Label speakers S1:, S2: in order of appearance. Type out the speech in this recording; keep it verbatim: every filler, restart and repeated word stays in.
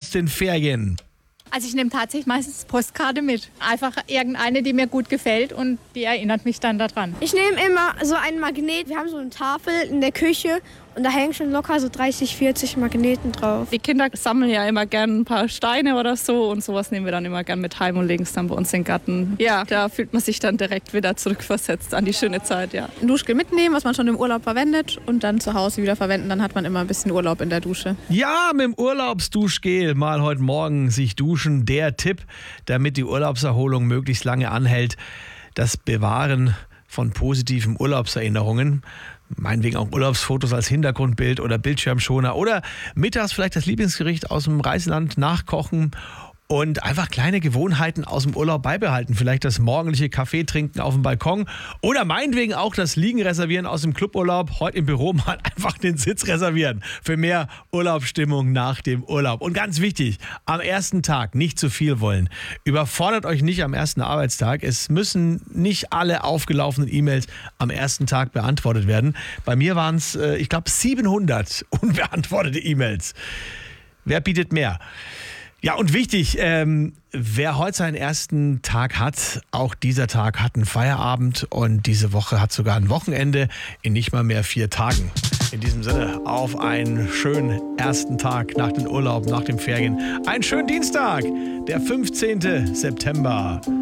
S1: aus den Ferien?
S2: Also ich nehme tatsächlich meistens Postkarte mit. Einfach irgendeine, die mir gut gefällt und die erinnert mich dann daran.
S3: Ich nehme immer so einen Magnet. Wir haben so eine Tafel in der Küche und da hängen schon locker so dreißig, vierzig Magneten drauf.
S4: Die Kinder sammeln ja immer gern ein paar Steine oder so und sowas nehmen wir dann immer gern mit heim und legen es dann bei uns in den Garten. Ja, da fühlt man sich dann direkt wieder zurückversetzt an die schöne Zeit, ja.
S5: Ein Duschgel mitnehmen, was man schon im Urlaub verwendet und dann zu Hause wieder verwenden. Dann hat man immer ein bisschen Urlaub in der Dusche.
S1: Ja, mit dem Urlaubsduschgel mal heute Morgen sich duschen. Der Tipp, damit die Urlaubserholung möglichst lange anhält. Das Bewahren von positiven Urlaubserinnerungen. Meinetwegen auch Urlaubsfotos als Hintergrundbild oder Bildschirmschoner. Oder mittags vielleicht das Lieblingsgericht aus dem Reiseland nachkochen. Und einfach kleine Gewohnheiten aus dem Urlaub beibehalten. Vielleicht das morgendliche Kaffee trinken auf dem Balkon. Oder meinetwegen auch das Liegen reservieren aus dem Cluburlaub. Heute im Büro mal einfach den Sitz reservieren. Für mehr Urlaubsstimmung nach dem Urlaub. Und ganz wichtig, am ersten Tag nicht zu viel wollen. Überfordert euch nicht am ersten Arbeitstag. Es müssen nicht alle aufgelaufenen E-Mails am ersten Tag beantwortet werden. Bei mir waren es, ich glaube, siebenhundert unbeantwortete E-Mails. Wer bietet mehr? Ja, und wichtig, ähm, wer heute seinen ersten Tag hat, auch dieser Tag hat einen Feierabend und diese Woche hat sogar ein Wochenende in nicht mal mehr vier Tagen. In diesem Sinne, auf einen schönen ersten Tag nach dem Urlaub, nach den Ferien. Einen schönen Dienstag, der fünfzehnten September.